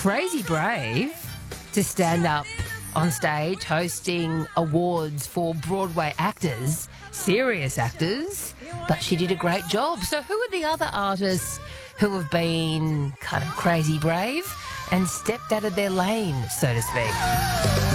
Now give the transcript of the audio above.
crazy brave to stand up on stage hosting awards for Broadway actors, serious actors, but she did a great job. So who are the other artists who have been kind of crazy brave and stepped out of their lane, so to speak?